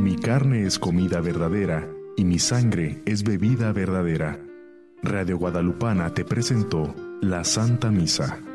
Mi carne es comida verdadera, y mi sangre es bebida verdadera. Radio Guadalupana te presentó la Santa Misa.